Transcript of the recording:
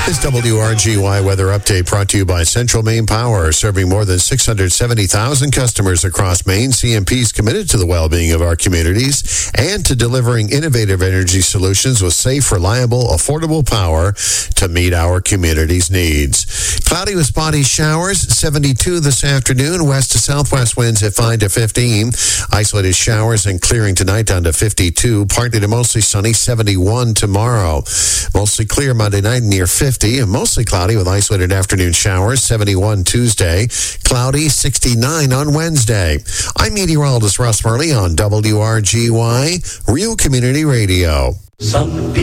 This WRGY weather update brought to you by Central Maine Power, serving more than 670,000 customers across Maine. CMP is committed to the well-being of our communities and to delivering innovative energy solutions with safe, reliable, affordable power to meet our community's needs. Cloudy with spotty showers, 72 this afternoon. West to southwest winds at 5 to 15. Isolated showers and clearing tonight down to 52. Partly to mostly sunny, 71 tomorrow. Mostly clear Monday night near 50. And mostly cloudy with isolated afternoon showers, 71 Tuesday. Cloudy, 69 on Wednesday. I'm meteorologist Russ Murley on WRGY, Real Community Radio. Some